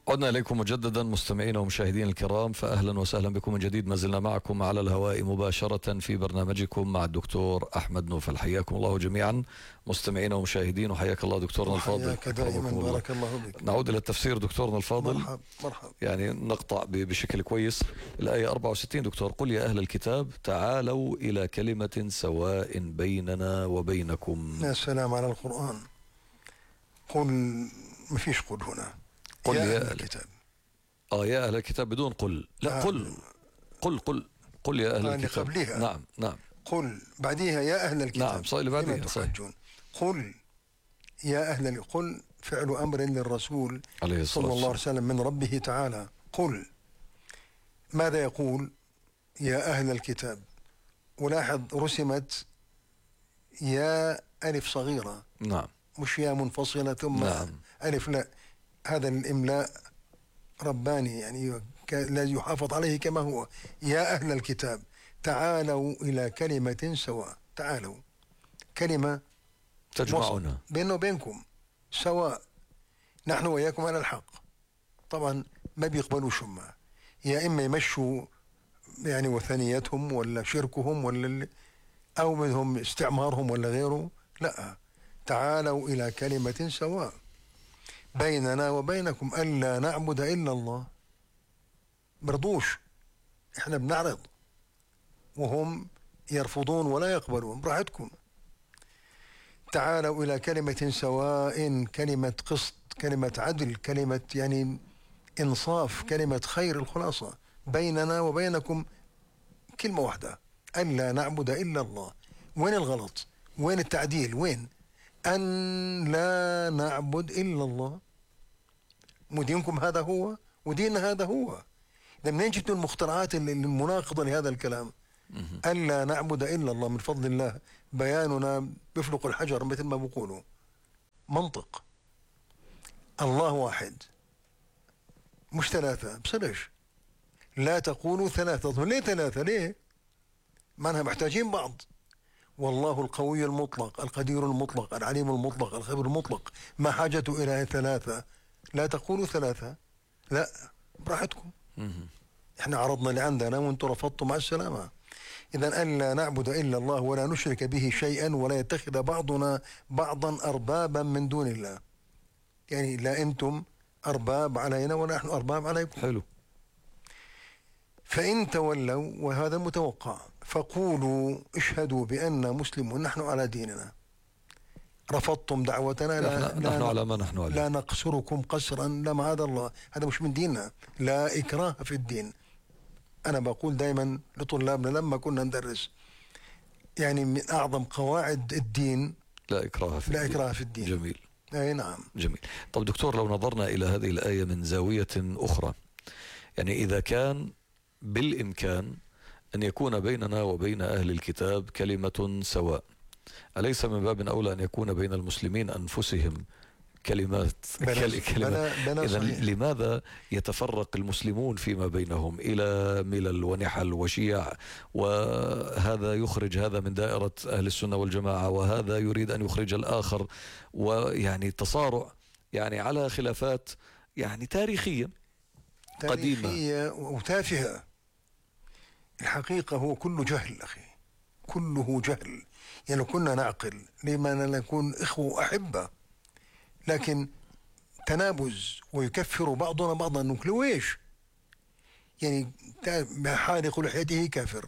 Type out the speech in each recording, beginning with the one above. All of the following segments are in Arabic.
عدنا إليكم مجددا مستمعينا ومشاهدينا الكرام، فأهلا وسهلا بكم من جديد. ما زلنا معكم على الهواء مباشرة في برنامجكم مع الدكتور أحمد نوفل. حياكم الله جميعا مستمعينا ومشاهدين، وحياك الله دكتورنا الفاضل. حياك دائما، بارك الله بك. نعود إلى التفسير دكتورنا الفاضل. مرحب. يعني نقطع بشكل كويس الآية 64 دكتور: قل يا أهل الكتاب تعالوا إلى كلمة سواء بيننا وبينكم. يا سلام على القرآن. قل، ما فيش قل هنا. قل يا أهل الكتاب. يا أهل الكتاب بدون قل. لا قل يا أهل الكتاب. قبلها. نعم. قل بعديها يا أهل الكتاب. نعم صحيح، بعديها صحيح. قل يا أهل قل فعل أمر للرسول عليه صلى الله عليه وسلم من ربه تعالى. قل ماذا يقول؟ يا أهل الكتاب. ولاحظ رسمت يا ألف صغيرة، نعم، مش يا منفصلة ثم نعم. ألف، لا، هذا الإملاء رباني، يعني لا يحافظ عليه كما هو. يا أهل الكتاب تعالوا إلى كلمة سواء. تعالوا كلمة تجمعنا بيننا وبينكم سواء، نحن وإياكم على الحق. طبعا ما بيقبلوا شمع، يا إما يمشوا يعني وثنيتهم ولا شركهم ولا أو منهم استعمارهم ولا غيره. لا، تعالوا إلى كلمة سواء بيننا وبينكم ألا نعبد إلا الله. برضوش، إحنا بنعرض وهم يرفضون ولا يقبلون، براحتكم. تعالوا إلى كلمة سواء، كلمة قسط، كلمة عدل، كلمة يعني إنصاف، كلمة خير. الخلاصة بيننا وبينكم كلمة واحدة، ألا نعبد إلا الله. وين الغلط؟ وين التعديل؟ وين؟ أن لا نعبد إلا الله. ودينكم هذا هو وديننا هذا هو. إذا منين جبتوا المخترعات المناقضة لهذا الكلام؟ ألا نعبد إلا الله، من فضل الله بياننا بيفلق الحجر مثل ما بيقولوا. منطق. الله واحد مش ثلاثة، بصيرش. لا تقولوا ثلاثة. ليه ثلاثة؟ ليه؟ معناها محتاجين بعض. والله القوي المطلق، القدير المطلق، العليم المطلق، الخبير المطلق، ما حاجته إلى ثلاثة. لا تقولوا ثلاثة، لا، براحتكم. احنا عرضنا اللي عندنا وانتم رفضتم، مع السلامة. إذا ألا نعبد إلا الله ولا نشرك به شيئا ولا يتخذ بعضنا بعضا أربابا من دون الله. يعني لا أنتم أرباب علينا ولا نحن أرباب عليكم. حلو. فإن تولوا، وهذا متوقع، فقولوا اشهدوا بأننا مسلمون، نحن على ديننا. رفضتم دعوتنا، نحن على ما نحن عليه. لا نقصركم قسرا، لا، معاذ الله، هذا مش من ديننا. لا إكراه في الدين. أنا بقول دائما لطلابنا لما كنا ندرس، يعني من أعظم قواعد الدين لا إكراه في الدين. جميل. أي نعم. جميل. طب دكتور، لو نظرنا إلى هذه الآية من زاوية أخرى، يعني إذا كان بالإمكان أن يكون بيننا وبين أهل الكتاب كلمة سواء، أليس من باب أولى أن يكون بين المسلمين أنفسهم كلمات إذن لماذا يتفرق المسلمون فيما بينهم إلى ملل ونحل وشيع، وهذا يخرج هذا من دائرة أهل السنة والجماعة، وهذا يريد أن يخرج الآخر، ويعني تصارع يعني على خلافات يعني تاريخية قديمة وتافهة. الحقيقة هو كله جهل أخي، كله جهل. يعني كنا نعقل لما نكون إخوة أحبة، لكن تنابز ويكفر بعضنا بعضا. نكلويش يعني حالق لحيته كافر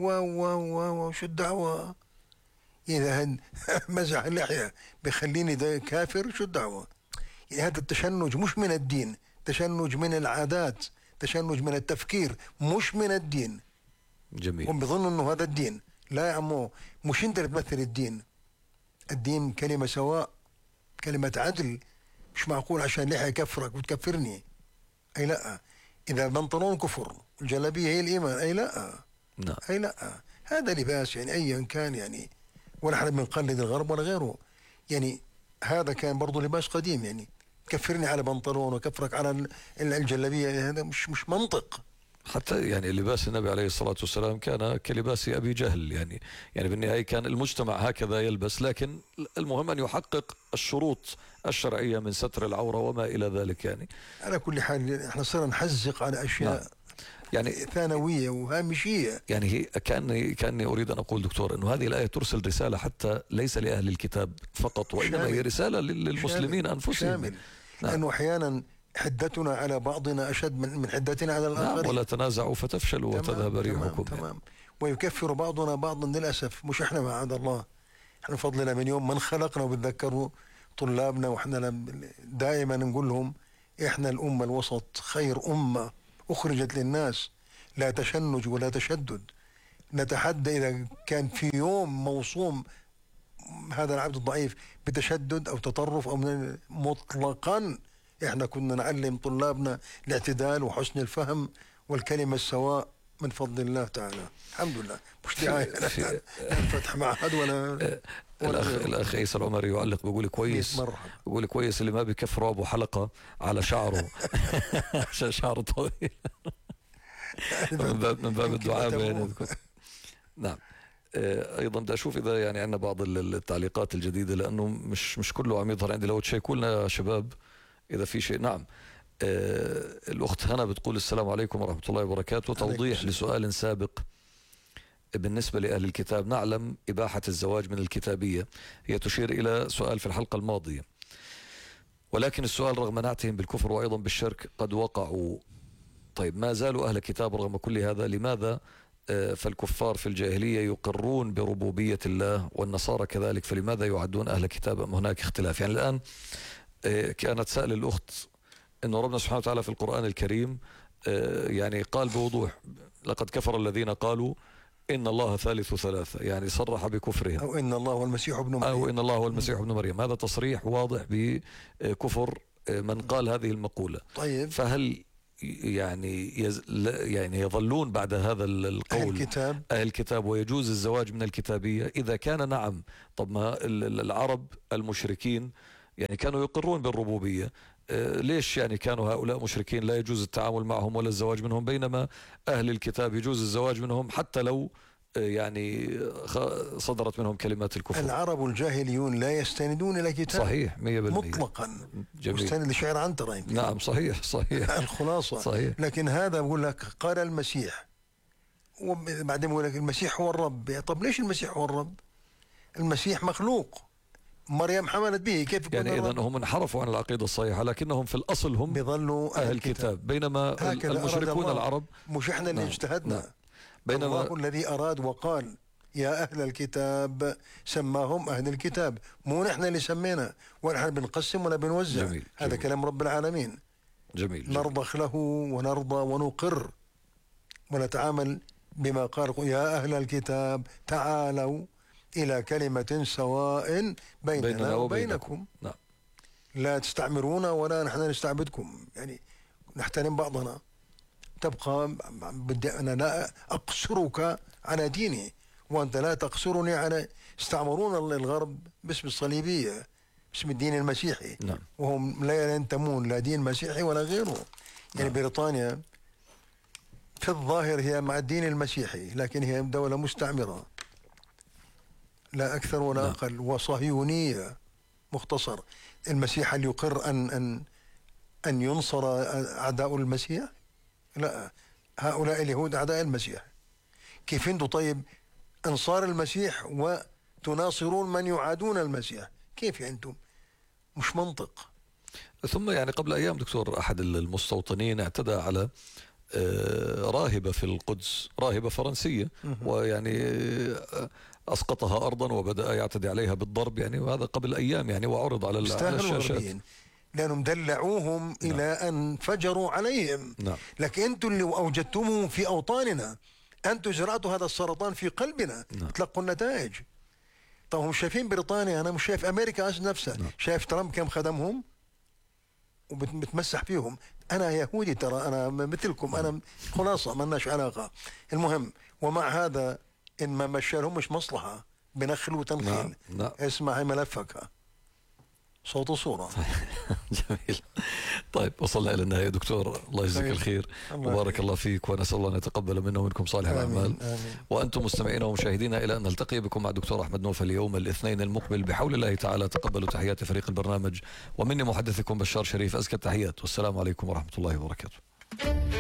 شو الدعوة؟ إذا مزح اللحية بخليني ده كافر، شو الدعوة؟ يعني هذا التشنج مش من الدين، تشنج من العادات، تشنج من التفكير، مش من الدين. جميل. هم بيظنوا انه هذا الدين. لا يا عمو، مش انت اللي تمثل الدين. الدين كلمة سواء، كلمة عدل. مش معقول عشان لحية كفرك وتكفرني. أي لا. إذا البنطلون كفر الجلابية هي الإيمان، أي لا. نعم. أي لا، هذا لباس يعني أيا كان، يعني ولا احنا بنقلد الغرب ولا غيره. يعني هذا كان برضو لباس قديم، يعني كفرني على بنطلون وكفرك على الجلابية، هذا مش منطق. حتى يعني لباس النبي عليه الصلاة والسلام كان كلباس أبي جهل، يعني بالنهاية كان المجتمع هكذا يلبس، لكن المهم أن يحقق الشروط الشرعية من ستر العورة وما إلى ذلك يعني. على كل حال احنا صرنا نحزق على نعم. أشياء يعني ثانوية وهامشية. يعني هي كأني أريد أن أقول دكتور أنه هذه الآية ترسل رسالة حتى ليس لأهل الكتاب فقط، وإنما هي رسالة للمسلمين أنفسهم. شامل. نعم. لأنه أحيانا حدتنا على بعضنا أشد من حدتنا على الآخرين. نعم. ولا تنازعوا فتفشلوا وتذهب ريحكم. تمام. ويكفر بعضنا بعضا للأسف، مش إحنا معاذ الله، إحنا فضلنا من يوم من خلقنا وبتذكروا طلابنا، وإحنا دائما نقول لهم إحنا الأمة الوسط، خير أمة أخرجت للناس، لا تشنج ولا تشدد. نتحدى إذا كان في يوم موصوم هذا العبد الضعيف بتشدد أو تطرف أو مطلقا. إحنا كنا نعلم طلابنا الاعتدال وحسن الفهم والكلمة السواء من فضل الله تعالى. الحمد لله. مش دعاية فتح معهد ولا الأخ عيسى العمري يعلق بيقول كويس، بيقول كويس اللي ما بكفره أبو حلقة على شعره عشان شعره طويل من باب الدعاء. نعم. ايضا بدي اشوف اذا يعني عندنا بعض التعليقات الجديده، لانه مش كله عم يظهر عندي. لو تشيكوا لنا يا شباب اذا في شيء. نعم. الاخت هنا بتقول السلام عليكم ورحمه الله وبركاته، توضيح لسؤال سابق بالنسبه لاهل الكتاب. نعلم اباحه الزواج من الكتابيه، هي تشير الى سؤال في الحلقه الماضيه، ولكن السؤال رغم نعتهم بالكفر وايضا بالشرك قد وقعوا. طيب ما زالوا اهل كتاب رغم كل هذا، لماذا فالكفار في الجاهلية يقرون بربوبية الله والنصارى كذلك، فلماذا يعدون أهل كتاب؟ أم هناك اختلاف؟ يعني الآن كانت سائل الأخت أنه ربنا سبحانه وتعالى في القرآن الكريم يعني قال بوضوح لقد كفر الذين قالوا إن الله ثالث ثلاثة، يعني صرح بكفرهم، أو إن الله هو المسيح ابن مريم، أو إن الله هو المسيح ابن مريم. هذا تصريح واضح بكفر من قال هذه المقولة. طيب فهل يعني يظلون بعد هذا القول أهل الكتاب ويجوز الزواج من الكتابية؟ إذا كان نعم، طب ما العرب المشركين يعني كانوا يقرون بالربوبية، ليش يعني كانوا هؤلاء مشركين لا يجوز التعامل معهم ولا الزواج منهم، بينما أهل الكتاب يجوز الزواج منهم حتى لو يعني صدرت منهم كلمات الكفر؟ العرب الجاهليون لا يستندون إلى كتاب. صحيح 100% مطلقا. مستند لشعر عنترة. نعم صحيح الخلاصة صحيح. لكن هذا بقول لك قال المسيح، وبعدين بقول لك المسيح هو الرب. طب ليش المسيح هو الرب؟ المسيح مخلوق، مريم حملت به، كيف يكون يعني إذن هم انحرفوا عن العقيدة الصحيحة، لكنهم في الأصل هم بيظلوا أهل الكتاب، بينما المشركون العرب مش احنا اللي اجتهدنا. بينما الله الذي أراد وقال يا أهل الكتاب سماهم أهل الكتاب، مو نحن اللي سمينا، ونحن بنقسم ولا بنوزع. هذا جميل. كلام رب العالمين. جميل. نرضخ له ونرضى ونقر ونتعامل بما قال يا أهل الكتاب تعالوا إلى كلمة سواء بيننا وبينكم. نعم. لا تستعمرونا ولا نحن نستعبدكم، يعني نحترم بعضنا. تبقى بدي أنا لا أقصرك على ديني وأنت لا تقصرني على. استعمرونا الغرب باسم الصليبية، باسم الدين المسيحي. نعم. وهم لا ينتمون لا دين مسيحي ولا غيره. يعني بريطانيا في الظاهر هي مع الدين المسيحي، لكن هي دولة مستعمرة لا أكثر ولا أقل، وصهيونية. مختصر، المسيح هل يقر أن ينصر أعداء المسيح؟ لا، هؤلاء اليهود أعداء المسيح. كيف أنتم طيب أنصار المسيح وتناصرون من يعادون المسيح؟ كيف أنتم؟ مش منطق. ثم يعني قبل أيام دكتور أحد المستوطنين اعتدى على راهبة في القدس، راهبة فرنسية، ويعني أسقطها أرضا وبدأ يعتدي عليها بالضرب، يعني وهذا قبل أيام يعني، وعرض على الشاشات. لأنهم دلعوهم إلى أن فجروا عليهم. لكن أنتم اللي أوجدتموه في أوطاننا، أنتم زرعتوا هذا السرطان في قلبنا. تلقوا النتائج. طب هم شايفين بريطانيا، أنا مش شايف أمريكا نفسها. شايف ترامب كم خدمهم وبتمسح فيهم. أنا يهودي ترى، أنا مثلكم، أنا خلاصة ما لناش علاقة. المهم، ومع هذا إن ما مشالهم مش مصلحة، بنخل وتنخيل. اسمعي ملفك، صوت وصورة. جميل. طيب وصلنا إلى النهاية دكتور، الله يجزيك طيب. الخير الله وبارك الله فيك، ونسأل الله أن يتقبل منا ومنكم صالح الأعمال. آمين آمين. وأنتم مستمعين ومشاهدينا إلى أن نلتقي بكم مع الدكتور أحمد نوفل اليوم الاثنين المقبل بحول الله تعالى. تقبلوا تحيات فريق البرنامج، ومني محدثكم بشار شريف أزكى التحيات، والسلام عليكم ورحمة الله وبركاته.